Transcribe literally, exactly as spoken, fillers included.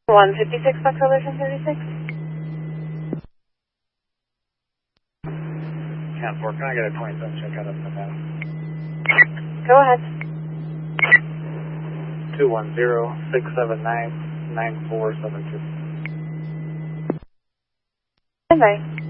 one fifty-six October thirty-six. ten four, can I get a twenty-seven check out of Nevada? Go ahead. two one zero, six seven nine, nine four seven two. Bye-bye.